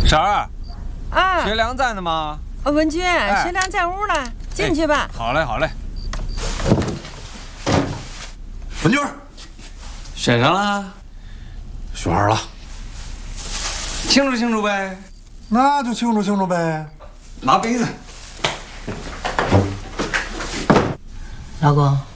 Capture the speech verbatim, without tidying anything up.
婶儿， 啊， 学良在呢吗？ 啊，文君， 哎学良在屋呢，进去吧。 哎好嘞，好嘞。 文君， 选上了， 选上了， 庆祝庆祝呗。 那就庆祝庆祝呗。 拿杯子。 老公。